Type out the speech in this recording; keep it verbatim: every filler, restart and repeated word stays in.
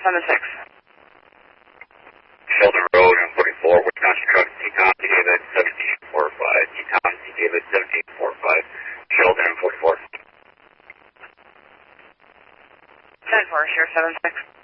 seven six. Sheldon Road and forty-four, Wisconsin truck, T-Tom, T. David, seventeen forty-five. T-Tom, T. David, seventeen forty-five. Sheldon and forty-four. ten four, sure, seven six.